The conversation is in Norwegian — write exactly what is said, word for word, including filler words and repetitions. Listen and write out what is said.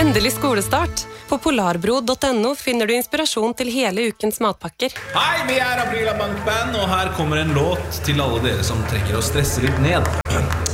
Endelig skolestart. På polarbrod punktum no finner du inspirasjon til hele ukens matpakker. Hei, vi er Aprila Bankband, og her kommer en låt til alle dere som trekker og stresser litt ned.